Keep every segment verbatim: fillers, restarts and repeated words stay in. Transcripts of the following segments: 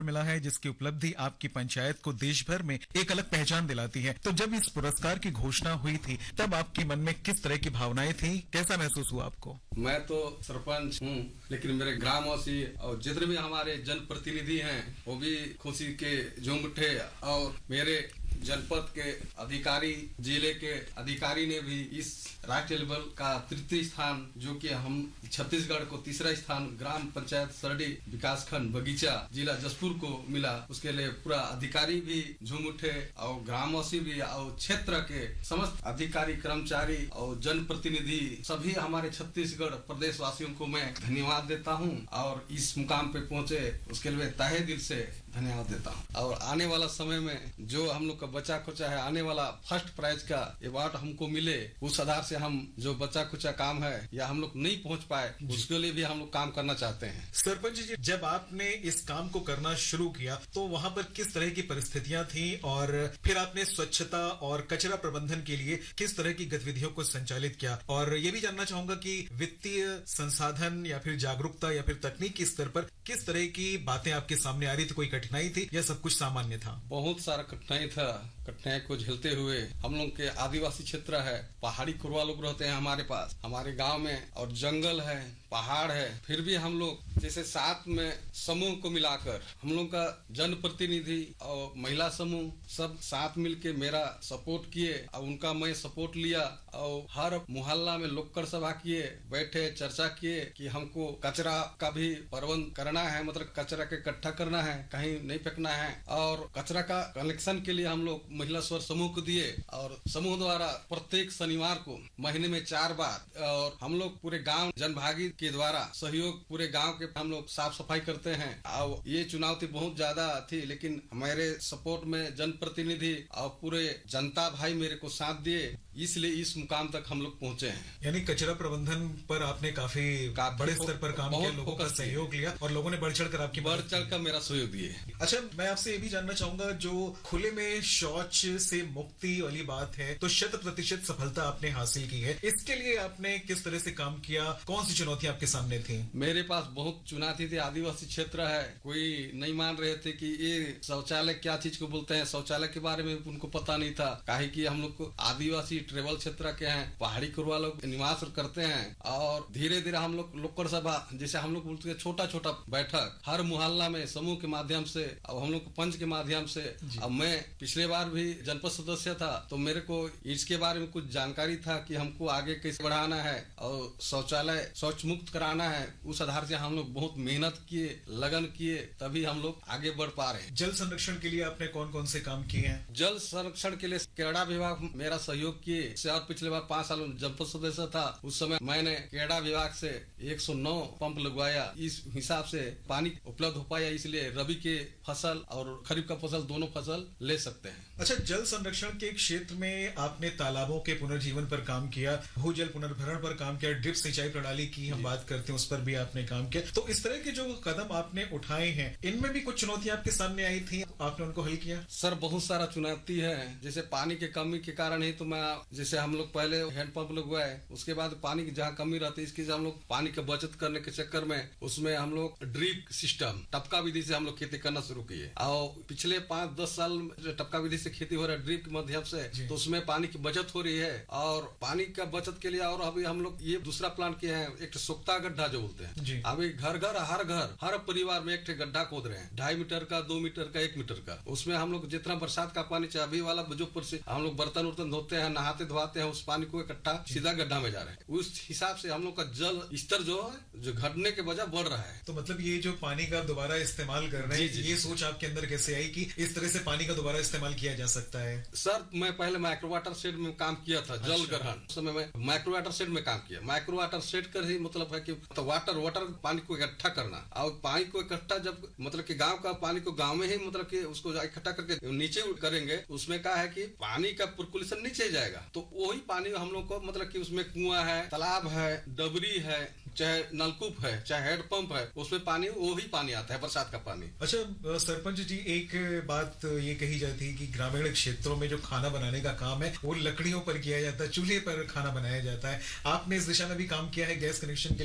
मिला है जिसकी उपलब्धि आपकी पंचायत को देश भर में एक अलग पहचान दिलाती है। तो जब इस पुरस्कार की घोषणा हुई थी तब आपके मन में किस तरह की भावनाएं थी, कैसा महसूस हुआ आपको? मैं तो सरपंच हूँ, लेकिन मेरे ग्रामवासी और जितने भी हमारे जनप्रतिनिधि हैं वो भी खुशी के झूम उठे और मेरे जनपद के अधिकारी, जिले के अधिकारी ने भी इस राष्ट्रीय लेवल का तृतीय स्थान, जो कि हम छत्तीसगढ़ को तीसरा स्थान ग्राम पंचायत सरडी विकास खंड बगीचा जिला जसपुर को मिला, उसके लिए पूरा अधिकारी भी झूम उठे और ग्रामवासी भी और क्षेत्र के समस्त अधिकारी, कर्मचारी और जनप्रतिनिधि सभी हमारे छत्तीसगढ़ प्रदेश वासियों को मैं धन्यवाद देता हूं और इस मुकाम पे पहुंचे उसके लिए तहे दिल से धन्यवाद देता हूं। और आने वाला समय में जो हम लोग का बचा खुचा है, आने वाला फर्स्ट प्राइज का अवार्ड हमको मिले, उस आधार से हम जो बचा खुचा काम है या हम लोग नहीं पहुंच पाए उसके लिए भी हम लोग काम करना चाहते हैं। सरपंच जी, जब आपने इस काम को करना शुरू किया तो वहाँ पर किस तरह की परिस्थितियां थी और फिर आपने स्वच्छता और कचरा प्रबंधन के लिए किस तरह की गतिविधियों को संचालित किया? और ये भी जानना चाहूंगा कि वित्तीय संसाधन या फिर जागरूकता या फिर तकनीकी स्तर पर किस तरह की बातें आपके सामने आ रही थी? कोई कठिनाई थी या सब कुछ सामान्य था? बहुत सारा कठिनाई था। कठिनाई को झेलते हुए हम लोग के आदिवासी क्षेत्र है, पहाड़ी कुरवा लोग रहते हैं हमारे पास, हमारे गांव में, और जंगल है, पहाड़ है, फिर भी हम लोग जैसे साथ में समूह को मिलाकर हम लोग का जनप्रतिनिधि और महिला समूह सब साथ मिलके मेरा सपोर्ट किए और उनका मैं सपोर्ट लिया और हर मोहल्ला में लोकड़ सभा किए, बैठे चर्चा किए कि हमको कचरा का भी प्रबंध करना है, मतलब कचरा के इकट्ठा करना है, कहीं नहीं फेंकना है। और कचरा का कलेक्शन के लिए हम लोग महिला स्वर समूह को दिए और समूह द्वारा प्रत्येक शनिवार को महीने में चार बार और हम लोग पूरे गांव जनभागी के द्वारा सहयोग पूरे गांव के हम लोग साफ सफाई करते हैं। और ये चुनौती बहुत ज्यादा थी, लेकिन हमारे सपोर्ट में जनप्रतिनिधि और पूरे जनता भाई मेरे को साथ दिए, इसलिए इस मुकाम तक हम लोग पहुंचे हैं। यानी कचरा प्रबंधन पर आपने काफी बड़े स्तर पर काम किया, लोगों का सहयोग लिया और लोगों ने बढ़ चढ़ कर आपकी बढ़ चढ़ कर मेरा सहयोग दिए। अच्छा, मैं आपसे ये भी जानना चाहूंगा, जो खुले में शौच से मुक्ति वाली बात है तो शत प्रतिशत सफलता आपने हासिल की है, इसके लिए आपने किस तरह से काम किया? कौन सी चुनौतियां आपके सामने थी? मेरे पास बहुत चुनौती थी। आदिवासी क्षेत्र है, कोई नहीं मान रहे थे कि ये शौचालय क्या चीज को बोलते हैं, शौचालय के बारे में उनको पता नहीं था। काहे कि हम लोग को आदिवासी ट्रेवल क्षेत्र के हैं, पहाड़ी कुरवा लोग निवास करते हैं और धीरे धीरे हम लोग लोकड़ सभा, जैसे हम लोग बोलते हैं छोटा छोटा बैठक हर मोहल्ला में समूह के माध्यम से, अब हम लोग को पंच के माध्यम से। अब मैं पिछले बार भी जनपद सदस्य था तो मेरे को इसके बारे में कुछ जानकारी था कि हमको आगे कैसे बढ़ाना है और शौचालय शौच मुक्त कराना है। उस आधार से हम लोग बहुत मेहनत किए, लगन किए, तभी हम लोग आगे बढ़ पा रहे हैं। जल संरक्षण के लिए आपने कौन कौन से काम किए हैं? जल संरक्षण के लिए क्रीड़ा विभाग मेरा सहयोग किए और पिछले बार पांच साल जनपद सदस्य था, उस समय मैंने क्रीड़ा विभाग से एक सौ नौ पंप लगवाया। इस हिसाब से पानी उपलब्ध हो पाया, इसलिए रबी के फसल और खरीफ का फसल दोनों फसल ले सकते हैं। अच्छा, जल संरक्षण के क्षेत्र में आपने तालाबों के पुनर्जीवन पर काम किया, भूजल पुनर्भरण पर काम किया, ड्रिप सिंचाई प्रणाली की हम बात करते हैं उस पर भी आपने काम किया। तो इस तरह के जो कदम आपने उठाए हैं, इनमें भी कुछ चुनौतियां आपके सामने आई थी, आपने उनको हल किया? सर, बहुत सारा चुनौती है। जैसे पानी की कमी के कारण ही तो मैं, जैसे हम लोग पहले हैंडपंप लगवाए, उसके बाद पानी की जहाँ कमी रहती है इसकी हम लोग पानी की बचत करने के चक्कर में उसमें हम लोग ड्रिप सिस्टम टपका विधि से हम लोग खेती करना शुरू किए और पिछले पाँच दस साल टपका विधि से खेती हो रहा है ड्रिप के माध्यम से, तो उसमें पानी की बचत हो रही है। और पानी का बचत के लिए और अभी हम लोग ये दूसरा प्लान किए हैं, एक सोख्ता गड्ढा जो बोलते हैं। अभी घर घर हर घर हर परिवार में एक गड्ढा खोद रहे हैं, ढाई मीटर का, दो मीटर का, एक मीटर का। उसमें हम लोग जितना बरसात का पानी चाहिए, अभी वाला जो हम लोग बर्तन उर्तन धोते हैं, नहाते धोते हैं, उस पानी को इकट्ठा सीधा गड्ढा में जा रहे हैं। उस हिसाब से हम लोग का जल स्तर जो है जो घटने के बजाय बढ़ रहा है। तो मतलब ये जो पानी का दोबारा इस्तेमाल कर रहे हैं, ये सोच आपके अंदर कैसे आई कि इस तरह से पानी का दोबारा इस्तेमाल किया जा सकता है? सर, मैं पहले माइक्रो वाटर शेड में काम किया था। जल ग्रहण उस समय मैं माइक्रो वाटर शेड में काम किया। माइक्रो वाटर शेड कर ही मतलब है कि तो वाटर वाटर पानी को इकट्ठा करना और पानी को इकट्ठा जब मतलब कि गांव का पानी को गांव में ही मतलब कि उसको इकट्ठा करके नीचे करेंगे, उसमें क्या है कि पानी का पर्कुलेशन नीचे जाएगा, तो वही पानी हम लोग को मतलब कि उसमें कुआं है, तालाब है, डबरी है, चाहे नलकूप है, चाहे हैंडपंप है, उसमें पानी वही पानी आता है, बरसात का पानी। अच्छा सरपंच जी, एक बात ये कही जाती है कि ग्रामीण क्षेत्रों में जो खाना बनाने का काम है वो लकड़ियों पर किया जाता है, चूल्हे पर खाना बनाया जाता है। आपने इस दिशा में भी काम किया है गैस कनेक्शन के लिए?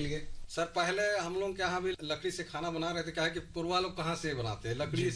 सर पहले हम लोग के यहाँ भी लकड़ी से खाना बना रहे थे, क्या है कि पूर्वा लोग कहाँ से बनाते हैं, लकड़ी